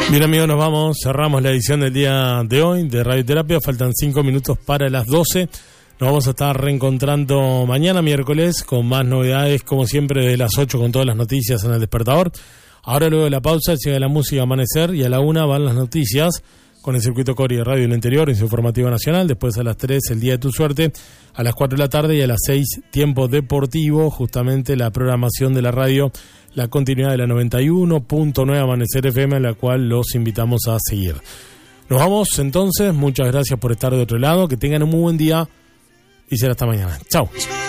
Bien, amigos, nos vamos, cerramos la edición del día de hoy de Radioterapia, faltan 5 minutos para las 12. Nos vamos a estar reencontrando mañana miércoles con más novedades, como siempre, de las 8 con todas las noticias en el despertador. Ahora, luego de la pausa, llega la música Amanecer y a la 1 van las noticias con el circuito Cori de Radio en el Interior en su informativo nacional. Después a las 3 el Día de tu Suerte, a las 4 de la tarde y a las 6 Tiempo Deportivo, justamente la programación de la radio, la continuidad de la 91.9 Amanecer FM, a la cual los invitamos a seguir. Nos vamos entonces, muchas gracias por estar de otro lado, que tengan un muy buen día y será hasta mañana. Chao.